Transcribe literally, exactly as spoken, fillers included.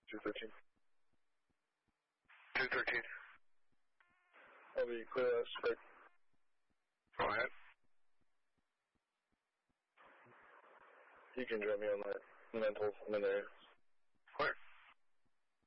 two thirteen. two thirteen. I'll be clear as script. Go ahead. You can drop me on that mental in there.